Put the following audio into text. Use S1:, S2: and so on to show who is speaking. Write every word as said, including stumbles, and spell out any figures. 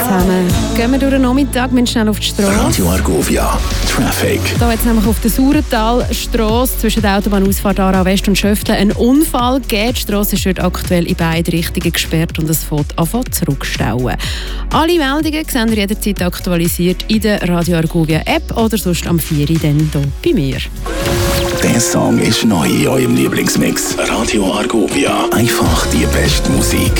S1: zusammen. Gehen wir durch den Nachmittag, wir schnell auf die Straße.
S2: Radio Argovia, Traffic.
S1: Da hat es nämlich auf der Saurentalstrasse zwischen der Autobahnausfahrt Aarau West und Schöften einen Unfall gegeben. Die Strasse ist dort aktuell in beide Richtungen gesperrt und es fährt an zurückstauen. Alle Meldungen sehen ihr jederzeit aktualisiert in der Radio Argovia App oder sonst am vier Uhr dann hier bei mir.
S2: Der Song ist neu in eurem Lieblingsmix. Radio Argovia, einfach die beste Musik.